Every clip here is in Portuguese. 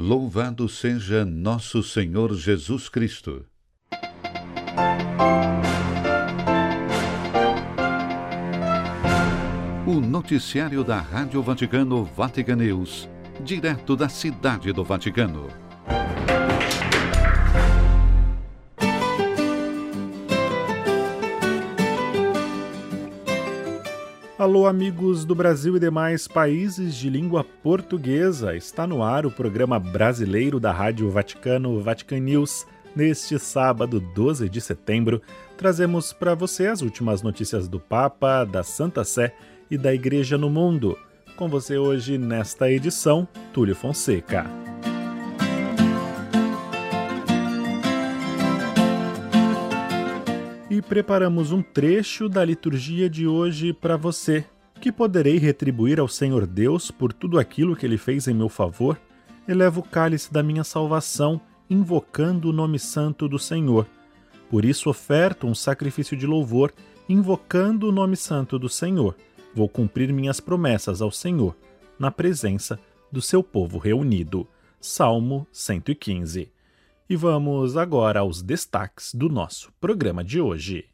Louvado seja nosso Senhor Jesus Cristo. O noticiário da Rádio Vaticano Vatican News, direto da Cidade do Vaticano. Alô, amigos do Brasil e demais países de língua portuguesa. Está no ar o programa brasileiro da Rádio Vaticano Vatican News. Neste sábado, 12 de setembro, trazemos para você as últimas notícias do Papa, da Santa Sé e da Igreja no mundo. Com você hoje, nesta edição, Túlio Fonseca. E preparamos um trecho da liturgia de hoje para você. Que poderei retribuir ao Senhor Deus por tudo aquilo que Ele fez em meu favor? Elevo o cálice da minha salvação, invocando o nome santo do Senhor. Por isso oferto um sacrifício de louvor, invocando o nome santo do Senhor. Vou cumprir minhas promessas ao Senhor, na presença do seu povo reunido. Salmo 115. E vamos agora aos destaques do nosso programa de hoje.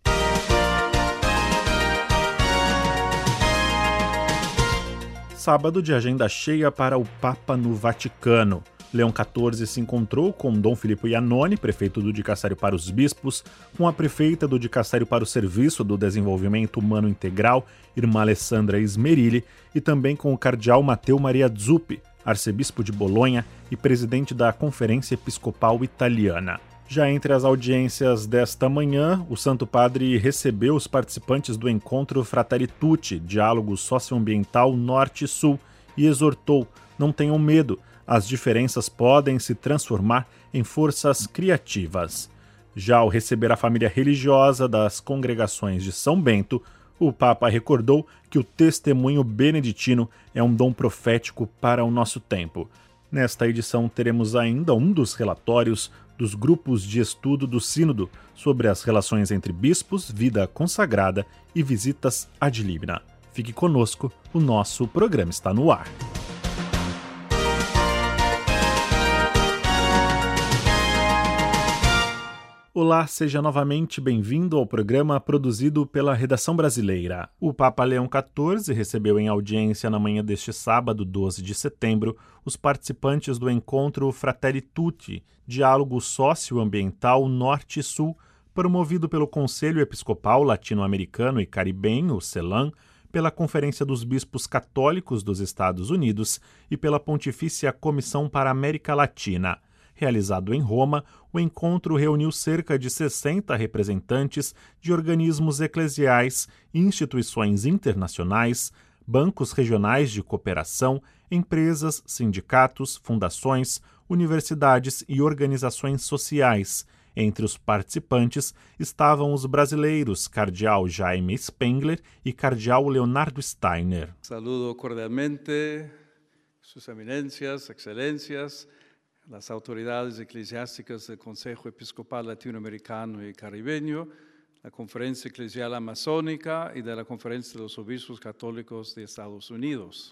Sábado de agenda cheia para o Papa no Vaticano. Leão XIV se encontrou com Dom Filippo Iannone, prefeito do Dicassário para os Bispos, com a prefeita do Dicassário para o Serviço do Desenvolvimento Humano Integral, irmã Alessandra Ismerilli, e também com o cardeal Matteo Maria Zuppi, arcebispo de Bolonha e presidente da Conferência Episcopal Italiana. Já entre as audiências desta manhã, o Santo Padre recebeu os participantes do encontro Fratelli Tutti, Diálogo Socioambiental Norte e Sul, e exortou: não tenham medo, as diferenças podem se transformar em forças criativas. Já ao receber a família religiosa das congregações de São Bento, o Papa recordou que o testemunho beneditino é um dom profético para o nosso tempo. Nesta edição teremos ainda um dos relatórios dos grupos de estudo do Sínodo sobre as relações entre bispos, vida consagrada e visitas ad limina. Fique conosco, o nosso programa está no ar. Olá, seja novamente bem-vindo ao programa produzido pela Redação Brasileira. O Papa Leão XIV recebeu em audiência na manhã deste sábado, 12 de setembro, os participantes do encontro Fratelli Tutti, Diálogo Socioambiental Norte e Sul, promovido pelo Conselho Episcopal Latino-Americano e Caribenho, CELAM, pela Conferência dos Bispos Católicos dos Estados Unidos e pela Pontifícia Comissão para a América Latina. Realizado em Roma, o encontro reuniu cerca de 60 representantes de organismos eclesiais, instituições internacionais, bancos regionais de cooperação, empresas, sindicatos, fundações, universidades e organizações sociais. Entre os participantes estavam os brasileiros Cardeal Jaime Spengler e Cardeal Leonardo Steiner. Saludo cordialmente, Suas Eminências, Excelências, las autoridades eclesiásticas del Consejo Episcopal Latinoamericano y Caribeño, la Conferencia Eclesial Amazónica y de la Conferencia de los Obispos Católicos de Estados Unidos.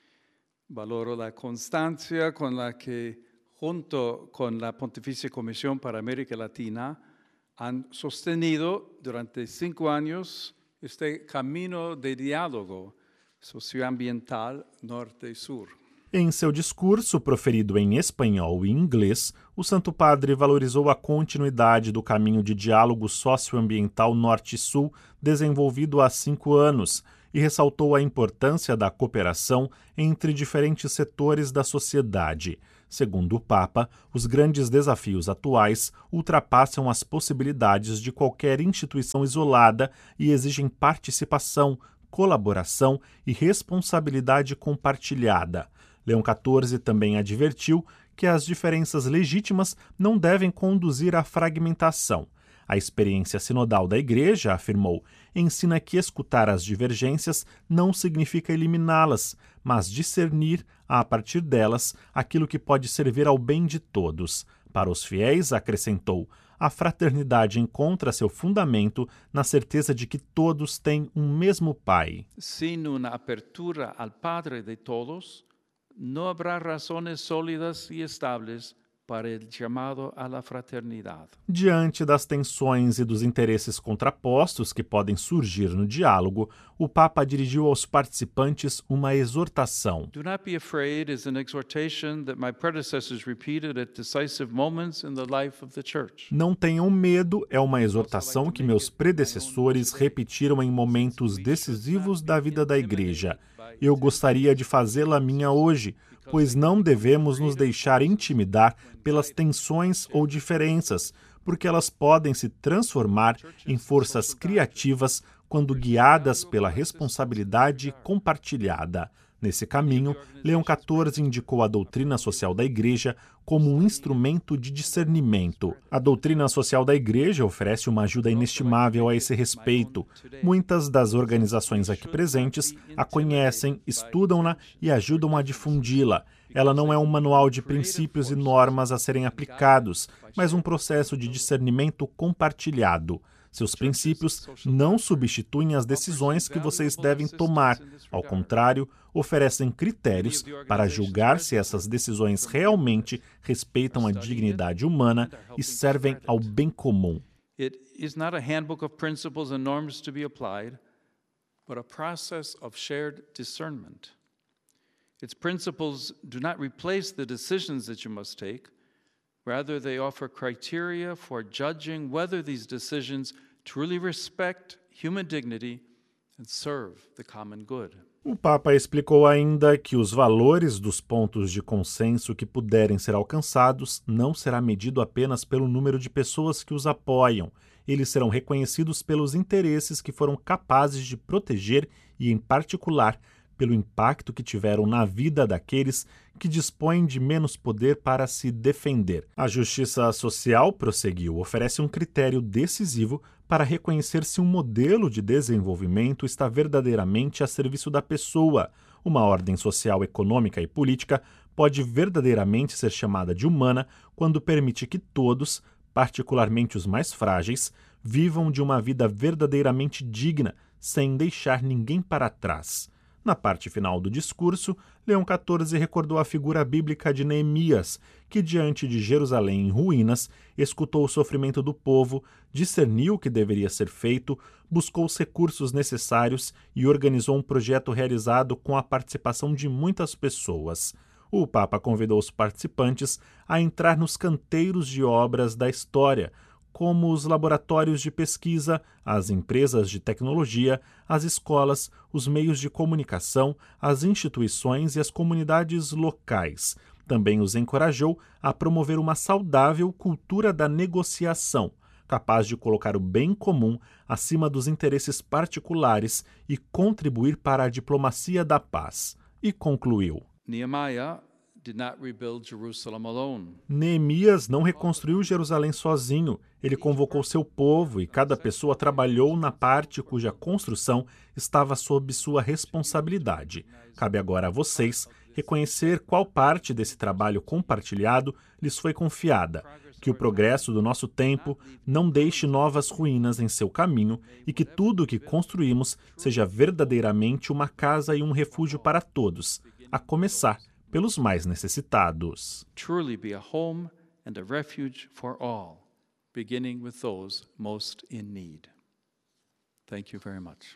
Valoro la constancia con la que, junto con la Pontificia Comisión para América Latina, han sostenido durante 5 años este camino de diálogo socioambiental norte y sur. Em seu discurso, proferido em espanhol e inglês, o Santo Padre valorizou a continuidade do caminho de diálogo socioambiental Norte e Sul desenvolvido há 5 anos e ressaltou a importância da cooperação entre diferentes setores da sociedade. Segundo o Papa, os grandes desafios atuais ultrapassam as possibilidades de qualquer instituição isolada e exigem participação, colaboração e responsabilidade compartilhada. Leão XIV também advertiu que as diferenças legítimas não devem conduzir à fragmentação. A experiência sinodal da Igreja, afirmou, ensina que escutar as divergências não significa eliminá-las, mas discernir, a partir delas, aquilo que pode servir ao bem de todos. Para os fiéis, acrescentou, a fraternidade encontra seu fundamento na certeza de que todos têm um mesmo Pai. Sin una apertura al Padre de todos, não habrá razones sólidas e estáveis para o chamado à la fraternidade. Diante das tensões e dos interesses contrapostos que podem surgir no diálogo, o Papa dirigiu aos participantes uma exortação. Do not be afraid is an exhortation that my predecessors repeated at decisive moments in the life of the church. Não tenham medo é uma exortação que meus predecessores repetiram em momentos decisivos da vida da Igreja. Eu gostaria de fazê-la minha hoje, pois não devemos nos deixar intimidar pelas tensões ou diferenças, porque elas podem se transformar em forças criativas quando guiadas pela responsabilidade compartilhada. Nesse caminho, Leão XIV indicou a doutrina social da Igreja como um instrumento de discernimento. A doutrina social da Igreja oferece uma ajuda inestimável a esse respeito. Muitas das organizações aqui presentes a conhecem, estudam-na e ajudam a difundi-la. Ela não é um manual de princípios e normas a serem aplicados, mas um processo de discernimento compartilhado. Seus princípios não substituem as decisões que vocês devem tomar. Ao contrário, oferecem critérios para julgar se essas decisões realmente respeitam a dignidade humana e servem ao bem comum. It is not a handbook of principles and norms to be applied, but a process of shared discernment. Its principles do not replace the decisions that you must take. Rather, they offer criteria for judging whether these decisions truly respect human dignity and serve the common good. O Papa explicou ainda que os valores dos pontos de consenso que puderem ser alcançados não será medido apenas pelo número de pessoas que os apoiam. Eles serão reconhecidos pelos interesses que foram capazes de proteger e, em particular, pelo impacto que tiveram na vida daqueles que dispõem de menos poder para se defender. A justiça social, prosseguiu, oferece um critério decisivo para reconhecer se um modelo de desenvolvimento está verdadeiramente a serviço da pessoa. Uma ordem social, econômica e política pode verdadeiramente ser chamada de humana quando permite que todos, particularmente os mais frágeis, vivam de uma vida verdadeiramente digna, sem deixar ninguém para trás. Na parte final do discurso, Leão XIV recordou a figura bíblica de Neemias, que, diante de Jerusalém em ruínas, escutou o sofrimento do povo, discerniu o que deveria ser feito, buscou os recursos necessários e organizou um projeto realizado com a participação de muitas pessoas. O Papa convidou os participantes a entrar nos canteiros de obras da história, como os laboratórios de pesquisa, as empresas de tecnologia, as escolas, os meios de comunicação, as instituições e as comunidades locais. Também os encorajou a promover uma saudável cultura da negociação, capaz de colocar o bem comum acima dos interesses particulares e contribuir para a diplomacia da paz. E concluiu: Neemias não reconstruiu Jerusalém sozinho. Ele convocou seu povo e cada pessoa trabalhou na parte cuja construção estava sob sua responsabilidade. Cabe agora a vocês reconhecer qual parte desse trabalho compartilhado lhes foi confiada, que o progresso do nosso tempo não deixe novas ruínas em seu caminho e que tudo o que construímos seja verdadeiramente uma casa e um refúgio para todos, a começar pelos mais necessitados. Truly be a home and a refuge for all, beginning with those most in need. Thank you very much.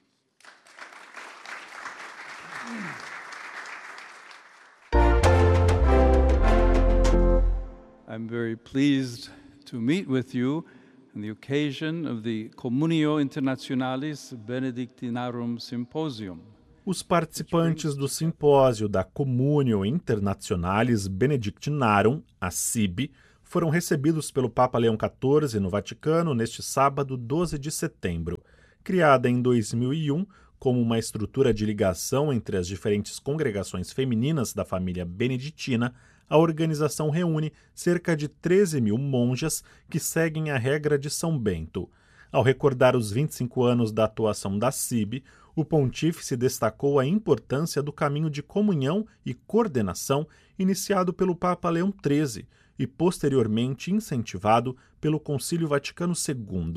I'm very pleased to meet with you on the occasion of the Communio Internationalis Benedictinarum Symposium. Os participantes do simpósio da Communio Internationalis Benedictinarum, a CIB, foram recebidos pelo Papa Leão XIV no Vaticano neste sábado, 12 de setembro. Criada em 2001 como uma estrutura de ligação entre as diferentes congregações femininas da família beneditina, a organização reúne cerca de 13 mil monjas que seguem a regra de São Bento. Ao recordar os 25 anos da atuação da CIB, o pontífice destacou a importância do caminho de comunhão e coordenação iniciado pelo Papa Leão XIII e posteriormente incentivado pelo Concílio Vaticano II.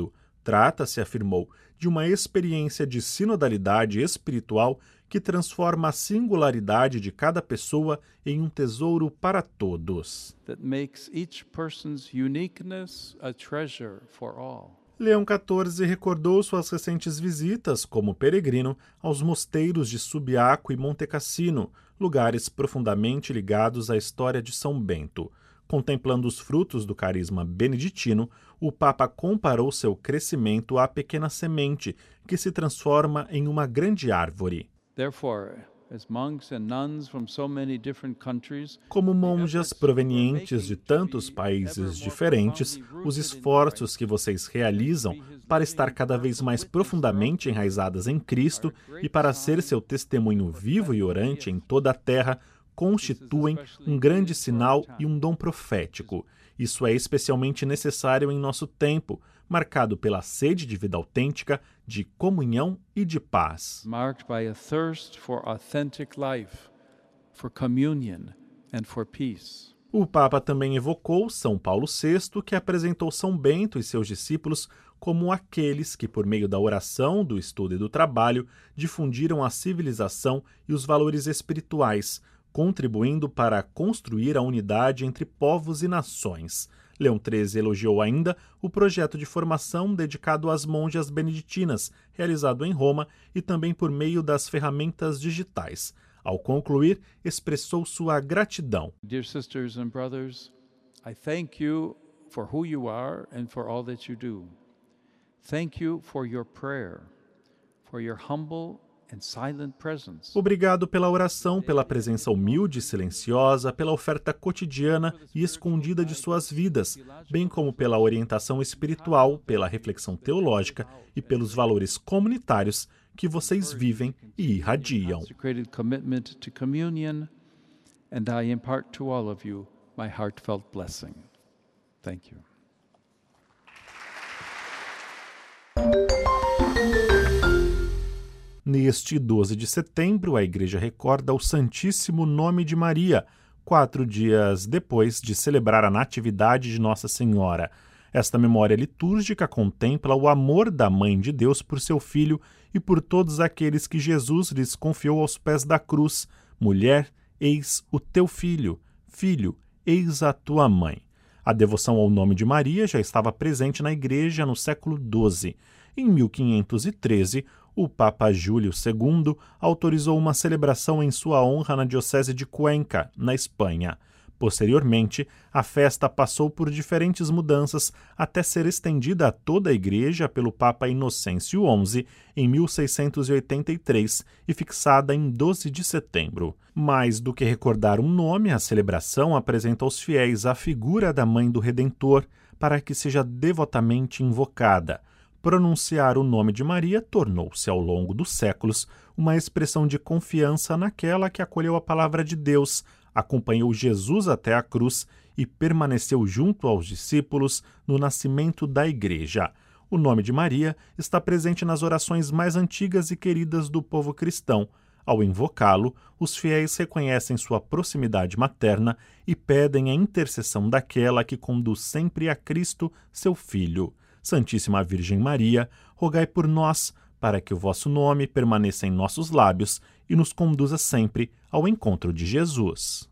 trata-se, afirmou, de uma experiência de sinodalidade espiritual que transforma a singularidade de cada pessoa em um tesouro para todos. That makes each person's uniqueness a treasure for all. Leão XIV recordou suas recentes visitas como peregrino aos mosteiros de Subiaco e Monte Cassino, lugares profundamente ligados à história de São Bento. Contemplando os frutos do carisma beneditino, o Papa comparou seu crescimento à pequena semente, que se transforma em uma grande árvore. Therefore, as monks and nuns from so many different countries, como monjas provenientes de tantos países diferentes, os esforços que vocês realizam para estar cada vez mais profundamente enraizadas em Cristo e para ser seu testemunho vivo e orante em toda a terra constituem um grande sinal e um dom profético. Isso é especialmente necessário em nosso tempo, marcado pela sede de vida autêntica, de comunhão e de paz. Marked by a thirst for authentic life, for communion and for peace. O Papa também evocou São Paulo VI, que apresentou São Bento e seus discípulos como aqueles que, por meio da oração, do estudo e do trabalho, difundiram a civilização e os valores espirituais, contribuindo para construir a unidade entre povos e nações. Leão XIII elogiou ainda o projeto de formação dedicado às monjas beneditinas, realizado em Roma e também por meio das ferramentas digitais. Ao concluir, expressou sua gratidão. Dear sisters and brothers, I thank you for who you are and for all that you do. Thank you for your prayer, for your humble and silent presence. Obrigado pela oração, pela presença humilde e silenciosa, pela oferta cotidiana e escondida de suas vidas, bem como pela orientação espiritual, pela reflexão teológica e pelos valores comunitários que vocês vivem e irradiam. Consecrated commitment to communion, and I impart to all of you my heartfelt blessing. Thank you. Neste 12 de setembro, a Igreja recorda o Santíssimo Nome de Maria, 4 dias depois de celebrar a Natividade de Nossa Senhora. Esta memória litúrgica contempla o amor da Mãe de Deus por seu Filho e por todos aqueles que Jesus lhes confiou aos pés da cruz. Mulher, eis o teu filho. Filho, eis a tua mãe. A devoção ao nome de Maria já estava presente na Igreja no século XII. Em 1513, o Papa Júlio II autorizou uma celebração em sua honra na Diocese de Cuenca, na Espanha. Posteriormente, a festa passou por diferentes mudanças até ser estendida a toda a Igreja pelo Papa Inocêncio XI em 1683 e fixada em 12 de setembro. Mais do que recordar um nome, a celebração apresenta aos fiéis a figura da Mãe do Redentor para que seja devotamente invocada. Pronunciar o nome de Maria tornou-se, ao longo dos séculos, uma expressão de confiança naquela que acolheu a palavra de Deus, acompanhou Jesus até a cruz e permaneceu junto aos discípulos no nascimento da Igreja. O nome de Maria está presente nas orações mais antigas e queridas do povo cristão. Ao invocá-lo, os fiéis reconhecem sua proximidade materna e pedem a intercessão daquela que conduz sempre a Cristo, seu Filho. Santíssima Virgem Maria, rogai por nós, para que o vosso nome permaneça em nossos lábios e nos conduza sempre ao encontro de Jesus.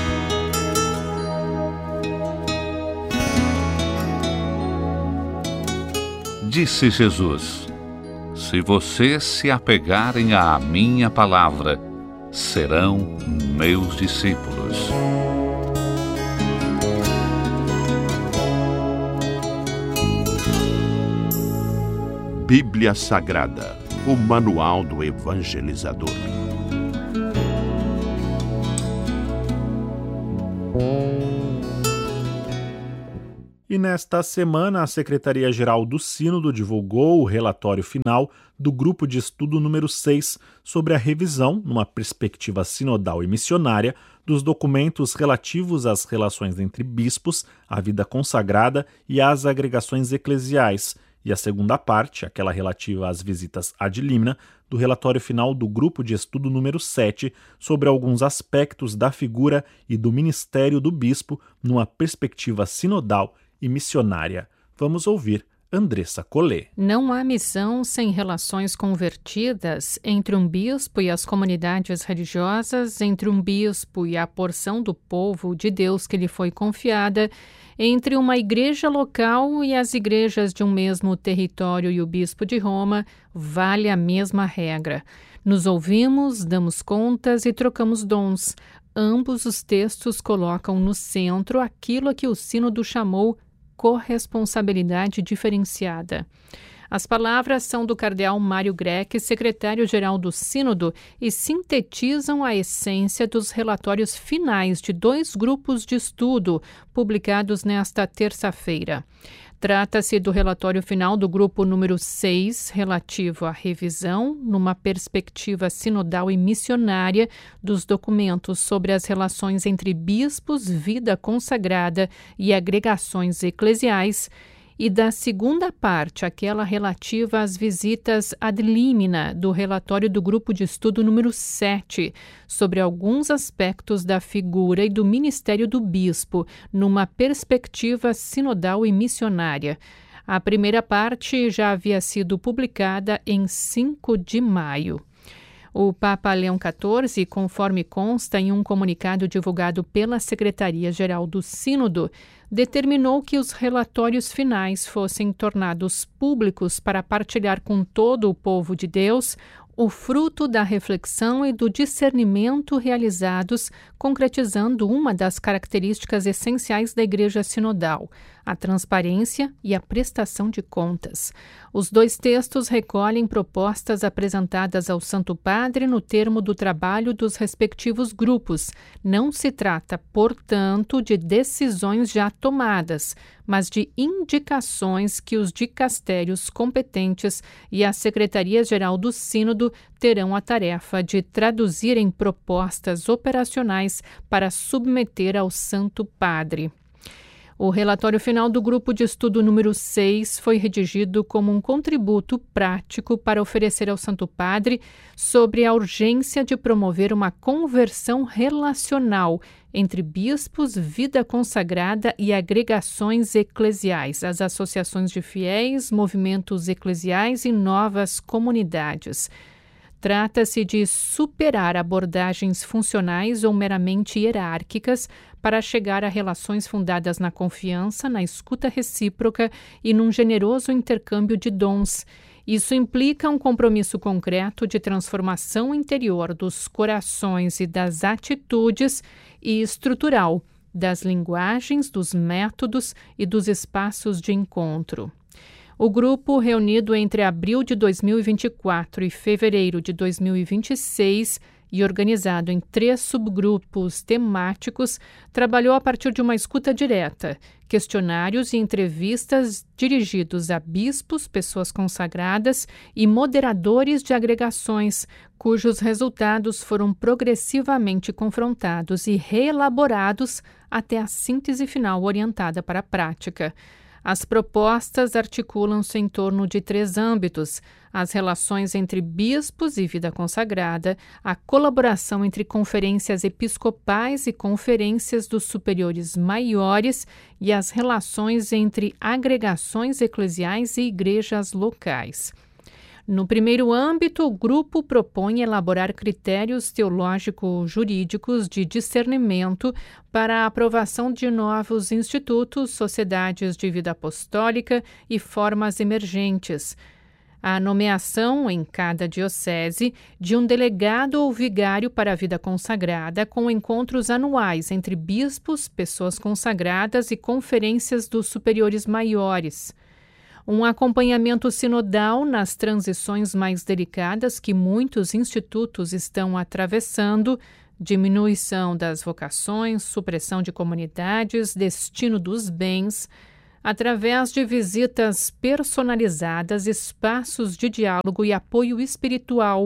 Disse Jesus: se vocês se apegarem à minha palavra, serão meus discípulos. Bíblia Sagrada, o Manual do Evangelizador. E nesta semana, a Secretaria-Geral do Sínodo divulgou o relatório final do Grupo de Estudo número 6 sobre a revisão, numa perspectiva sinodal e missionária, dos documentos relativos às relações entre bispos, a vida consagrada e às agregações eclesiais, e a segunda parte, aquela relativa às visitas ad limina, do relatório final do Grupo de Estudo número 7 sobre alguns aspectos da figura e do ministério do bispo numa perspectiva sinodal e missionária. Vamos ouvir Andressa Collet. Não há missão sem relações convertidas entre um bispo e as comunidades religiosas, entre um bispo e a porção do povo de Deus que lhe foi confiada, entre uma igreja local e as igrejas de um mesmo território e o bispo de Roma, vale a mesma regra. Nos ouvimos, damos contas e trocamos dons. Ambos os textos colocam no centro aquilo a que o Sínodo chamou corresponsabilidade diferenciada. As palavras são do cardeal Mário Grech, secretário-geral do Sínodo, e sintetizam a essência dos relatórios finais de 2 grupos de estudo publicados nesta terça-feira. Trata-se do relatório final do grupo número 6, relativo à revisão, numa perspectiva sinodal e missionária, dos documentos sobre as relações entre bispos, vida consagrada e agregações eclesiais, e da segunda parte, aquela relativa às visitas ad limina, do relatório do grupo de estudo número 7, sobre alguns aspectos da figura e do ministério do bispo, numa perspectiva sinodal e missionária. A primeira parte já havia sido publicada em 5 de maio. O Papa Leão XIV, conforme consta em um comunicado divulgado pela Secretaria-Geral do Sínodo, determinou que os relatórios finais fossem tornados públicos para partilhar com todo o povo de Deus o fruto da reflexão e do discernimento realizados, concretizando uma das características essenciais da Igreja Sinodal, a transparência e a prestação de contas. Os 2 textos recolhem propostas apresentadas ao Santo Padre no termo do trabalho dos respectivos grupos. Não se trata, portanto, de decisões já tomadas, mas de indicações que os dicastérios competentes e a Secretaria-Geral do Sínodo terão a tarefa de traduzir em propostas operacionais para submeter ao Santo Padre. O relatório final do grupo de estudo número 6 foi redigido como um contributo prático para oferecer ao Santo Padre sobre a urgência de promover uma conversão relacional entre bispos, vida consagrada e agregações eclesiais, as associações de fiéis, movimentos eclesiais e novas comunidades. Trata-se de superar abordagens funcionais ou meramente hierárquicas para chegar a relações fundadas na confiança, na escuta recíproca e num generoso intercâmbio de dons. Isso implica um compromisso concreto de transformação interior dos corações e das atitudes e estrutural das linguagens, dos métodos e dos espaços de encontro. O grupo, reunido entre abril de 2024 e fevereiro de 2026 e organizado em 3 subgrupos temáticos, trabalhou a partir de uma escuta direta, questionários e entrevistas dirigidos a bispos, pessoas consagradas e moderadores de agregações, cujos resultados foram progressivamente confrontados e reelaborados até a síntese final orientada para a prática. As propostas articulam-se em torno de 3 âmbitos: as relações entre bispos e vida consagrada, a colaboração entre conferências episcopais e conferências dos superiores maiores e as relações entre agregações eclesiais e igrejas locais. No primeiro âmbito, o grupo propõe elaborar critérios teológico-jurídicos de discernimento para a aprovação de novos institutos, sociedades de vida apostólica e formas emergentes. A nomeação, em cada diocese, de um delegado ou vigário para a vida consagrada, com encontros anuais entre bispos, pessoas consagradas e conferências dos superiores maiores. Um acompanhamento sinodal nas transições mais delicadas que muitos institutos estão atravessando, diminuição das vocações, supressão de comunidades, destino dos bens, através de visitas personalizadas, espaços de diálogo e apoio espiritual.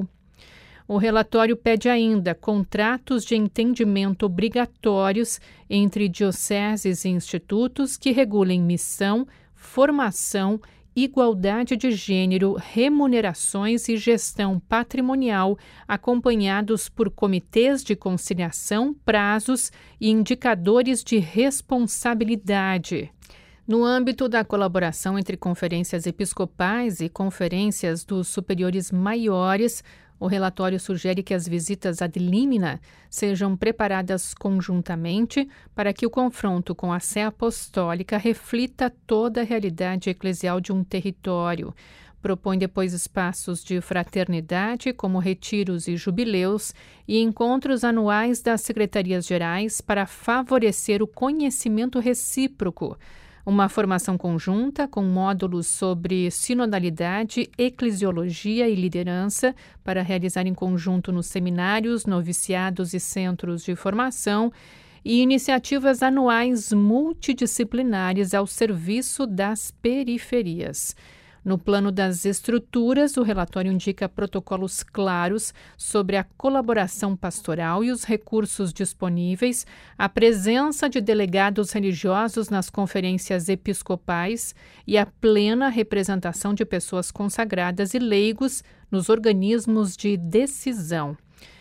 O relatório pede ainda contratos de entendimento obrigatórios entre dioceses e institutos que regulem missão, formação, igualdade de gênero, remunerações e gestão patrimonial, acompanhados por comitês de conciliação, prazos e indicadores de responsabilidade. No âmbito da colaboração entre conferências episcopais e conferências dos superiores maiores, o relatório sugere que as visitas ad limina sejam preparadas conjuntamente para que o confronto com a Sé Apostólica reflita toda a realidade eclesial de um território. Propõe depois espaços de fraternidade, como retiros e jubileus, e encontros anuais das secretarias-gerais para favorecer o conhecimento recíproco, uma formação conjunta com módulos sobre sinodalidade, eclesiologia e liderança para realizar em conjunto nos seminários, noviciados e centros de formação, e iniciativas anuais multidisciplinares ao serviço das periferias. No plano das estruturas, o relatório indica protocolos claros sobre a colaboração pastoral e os recursos disponíveis, a presença de delegados religiosos nas conferências episcopais e a plena representação de pessoas consagradas e leigos nos organismos de decisão.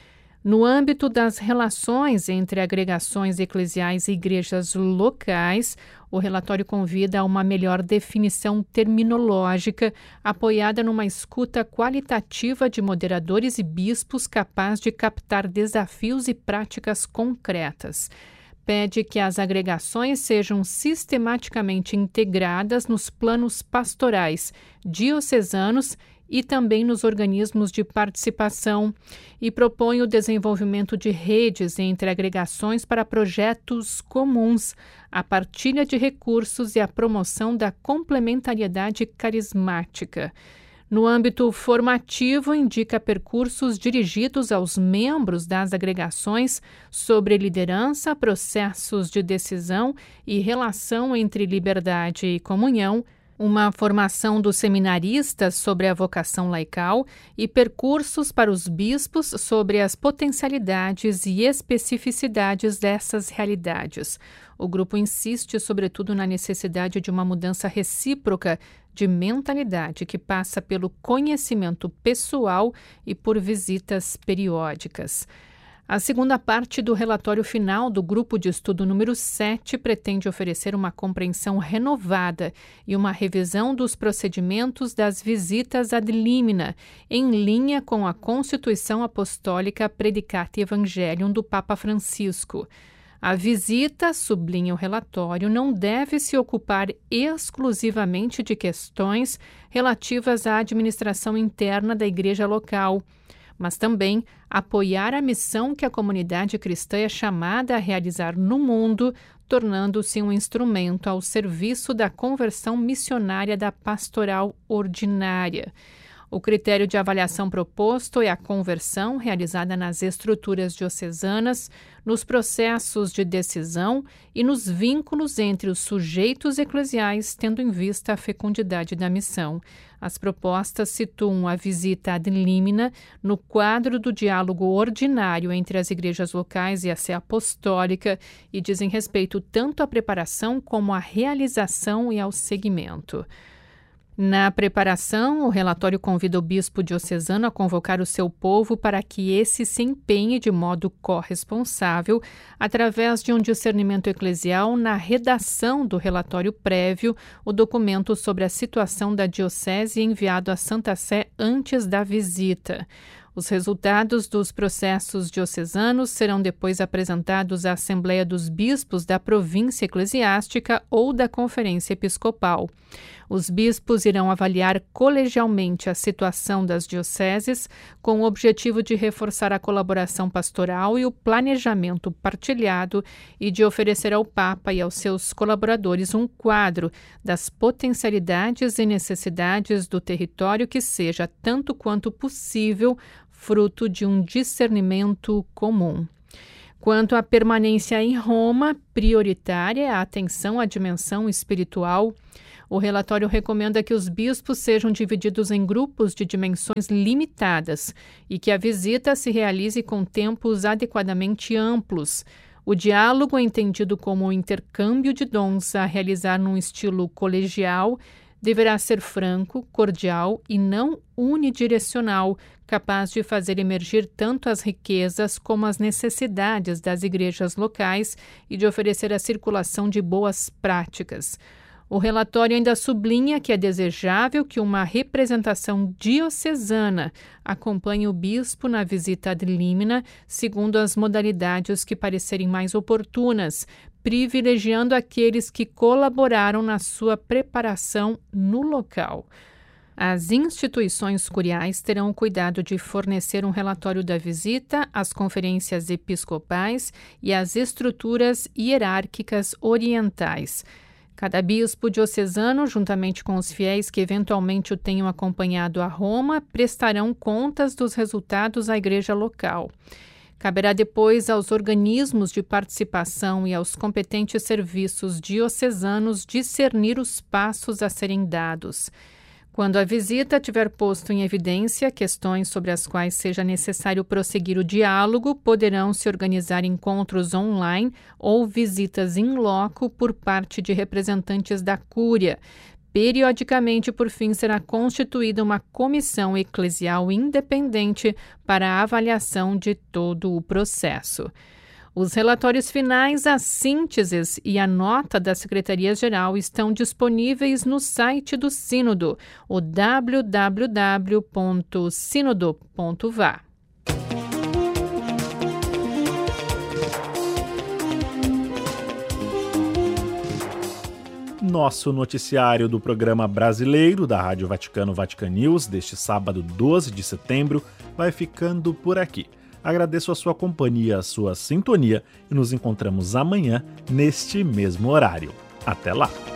No âmbito das relações entre agregações eclesiais e igrejas locais, o relatório convida a uma melhor definição terminológica, apoiada numa escuta qualitativa de moderadores e bispos capaz de captar desafios e práticas concretas. Pede que as agregações sejam sistematicamente integradas nos planos pastorais diocesanos e também nos organismos de participação, e propõe o desenvolvimento de redes entre agregações para projetos comuns, a partilha de recursos e a promoção da complementariedade carismática. No âmbito formativo, indica percursos dirigidos aos membros das agregações sobre liderança, processos de decisão e relação entre liberdade e comunhão, uma formação dos seminaristas sobre a vocação laical e percursos para os bispos sobre as potencialidades e especificidades dessas realidades. O grupo insiste, sobretudo, na necessidade de uma mudança recíproca de mentalidade que passa pelo conhecimento pessoal e por visitas periódicas. A segunda parte do relatório final do grupo de estudo número 7 pretende oferecer uma compreensão renovada e uma revisão dos procedimentos das visitas ad limina, em linha com a Constituição Apostólica Predicate Evangelium do Papa Francisco. A visita, sublinha o relatório, não deve se ocupar exclusivamente de questões relativas à administração interna da igreja local, mas também apoiar a missão que a comunidade cristã é chamada a realizar no mundo, tornando-se um instrumento ao serviço da conversão missionária da pastoral ordinária. O critério de avaliação proposto é a conversão realizada nas estruturas diocesanas, nos processos de decisão e nos vínculos entre os sujeitos eclesiais, tendo em vista a fecundidade da missão. As propostas situam a visita ad limina no quadro do diálogo ordinário entre as igrejas locais e a Sé Apostólica e dizem respeito tanto à preparação como à realização e ao seguimento. Na preparação, o relatório convida o bispo diocesano a convocar o seu povo para que esse se empenhe de modo corresponsável, através de um discernimento eclesial, na redação do relatório prévio, o documento sobre a situação da diocese enviado à Santa Sé antes da visita. Os resultados dos processos diocesanos serão depois apresentados à Assembleia dos Bispos da província eclesiástica ou da Conferência Episcopal. Os bispos irão avaliar colegialmente a situação das dioceses, com o objetivo de reforçar a colaboração pastoral e o planejamento partilhado e de oferecer ao Papa e aos seus colaboradores um quadro das potencialidades e necessidades do território que seja, tanto quanto possível, fruto de um discernimento comum. Quanto à permanência em Roma, prioritária é a atenção à dimensão espiritual. O relatório recomenda que os bispos sejam divididos em grupos de dimensões limitadas e que a visita se realize com tempos adequadamente amplos. O diálogo é entendido como um intercâmbio de dons a realizar num estilo colegial, deverá ser franco, cordial e não unidirecional, capaz de fazer emergir tanto as riquezas como as necessidades das igrejas locais e de oferecer a circulação de boas práticas. O relatório ainda sublinha que é desejável que uma representação diocesana acompanhe o bispo na visita ad limina, segundo as modalidades que parecerem mais oportunas, privilegiando aqueles que colaboraram na sua preparação no local. As instituições curiais terão o cuidado de fornecer um relatório da visita às conferências episcopais e às estruturas hierárquicas orientais. Cada bispo diocesano, juntamente com os fiéis que eventualmente o tenham acompanhado a Roma, prestarão contas dos resultados à igreja local. Caberá depois aos organismos de participação e aos competentes serviços diocesanos discernir os passos a serem dados. Quando a visita tiver posto em evidência questões sobre as quais seja necessário prosseguir o diálogo, poderão se organizar encontros online ou visitas in loco por parte de representantes da Cúria. Periodicamente, por fim, será constituída uma comissão eclesial independente para a avaliação de todo o processo. Os relatórios finais, as sínteses e a nota da Secretaria-Geral estão disponíveis no site do Sínodo, o www.sínodo.va. Nosso noticiário do programa brasileiro da Rádio Vaticano Vatican News deste sábado 12 de setembro vai ficando por aqui. Agradeço a sua companhia, a sua sintonia e nos encontramos amanhã neste mesmo horário. Até lá!